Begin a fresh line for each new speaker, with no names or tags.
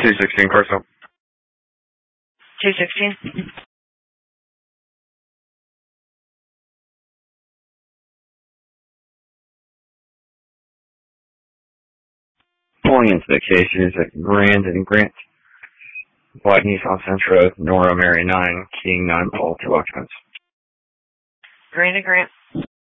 216 Crystal.
216.
Pulling into the case is at Grand and Grant. White Nissan Sentra, Nora Mary 9, King 9, Paul 2 occupants.
Grand and Grant.